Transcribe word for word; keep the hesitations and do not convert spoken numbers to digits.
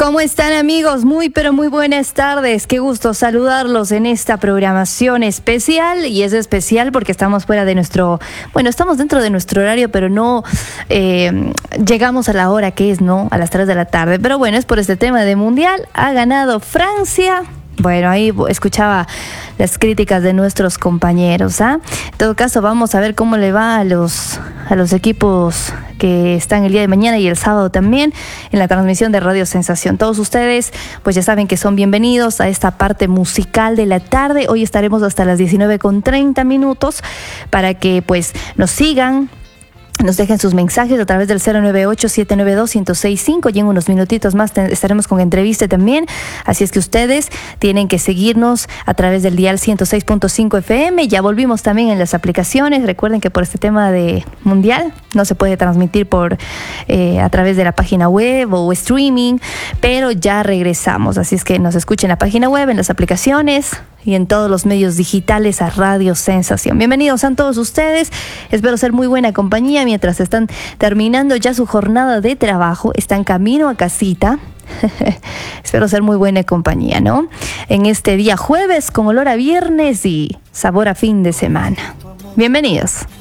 ¿Cómo están, amigos? Muy pero muy buenas tardes. Qué gusto saludarlos en esta programación especial, y es especial porque estamos fuera de nuestro, bueno, estamos dentro de nuestro horario, pero no eh, llegamos a la hora que es, ¿no? A las tres de la tarde. Pero bueno, es por este tema de Mundial. Ha ganado Francia. Bueno, ahí escuchaba las críticas de nuestros compañeros, ¿ah? En todo caso, vamos a ver cómo le va a los, a los equipos que están el día de mañana y el sábado también en la transmisión de Radio Sensación. Todos ustedes, pues ya saben que son bienvenidos a esta parte musical de la tarde. Hoy estaremos hasta las diecinueve con treinta minutos para que pues nos sigan, nos dejen sus mensajes a través del cero nueve ocho, siete nueve dos, uno cero seis cinco, y en unos minutitos más te, estaremos con entrevista también. Así es que ustedes tienen que seguirnos a través del dial ciento seis punto cinco F M. Ya volvimos también en las aplicaciones. Recuerden que por este tema de Mundial no se puede transmitir por eh, a través de la página web o streaming, pero ya regresamos. Así es que nos escuchen en la página web, en las aplicaciones y en todos los medios digitales a Radio Sensación. Bienvenidos a todos ustedes. Espero ser muy buena compañía mientras están terminando ya su jornada de trabajo, están camino a casita. Espero ser muy buena compañía, ¿no? En este día jueves con olor a viernes y sabor a fin de semana. Bienvenidos.